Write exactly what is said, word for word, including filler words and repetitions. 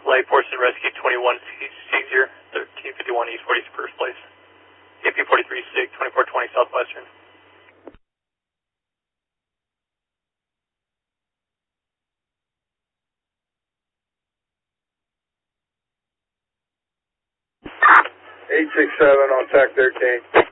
Light Force and Rescue twenty-one Caesar, thirteen fifty-one East forty-first place. A P forty-three SIG, twenty-four twenty Southwestern. eight six seven on T A C thirteen.